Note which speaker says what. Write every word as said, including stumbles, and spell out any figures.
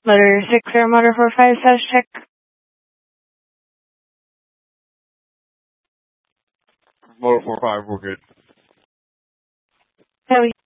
Speaker 1: Motor six or motor four five, status check.
Speaker 2: Motor four five, we're good.
Speaker 1: So